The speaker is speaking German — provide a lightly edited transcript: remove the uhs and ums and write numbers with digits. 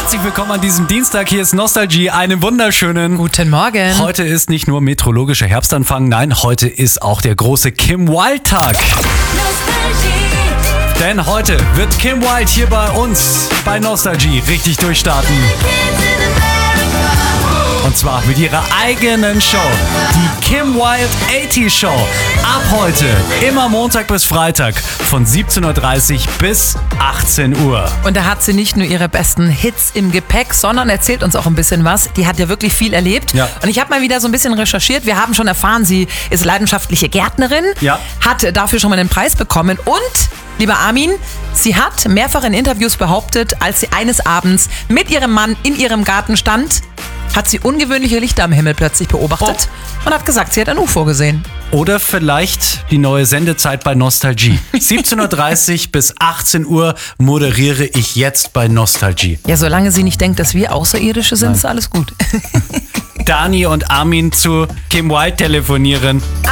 herzlich willkommen an diesem Dienstag. Hier ist Nostalgie. Einen wunderschönen Guten Morgen. Heute ist nicht nur meteorologischer Herbstanfang, nein, heute ist auch der große Kim Wilde-Tag. Denn heute wird Kim Wilde hier bei uns, bei Nostalgie, richtig durchstarten. Und zwar mit ihrer eigenen Show, die Kim Wilde 80 Show. Ab heute, immer Montag bis Freitag, von 17.30 Uhr bis 18 Uhr. Und da hat sie nicht nur ihre besten Hits im Gepäck, sondern erzählt uns auch ein bisschen was. Die hat ja wirklich viel erlebt. Ja. Und ich habe mal wieder so ein bisschen recherchiert. Wir haben schon erfahren, sie ist leidenschaftliche Gärtnerin, Ja. hat dafür schon mal einen Preis bekommen und... Lieber Armin, sie hat mehrfach in Interviews behauptet, als sie eines Abends mit ihrem Mann in ihrem Garten stand, hat sie ungewöhnliche Lichter am Himmel plötzlich beobachtet und hat gesagt, sie hat ein UFO gesehen. Oder vielleicht die neue Sendezeit bei Nostalgie. 17.30 Uhr bis 18 Uhr moderiere ich jetzt bei Nostalgie. Ja, solange sie nicht denkt, dass wir Außerirdische sind, ist alles gut. Dani und Armin zu Kim Wilde telefonieren.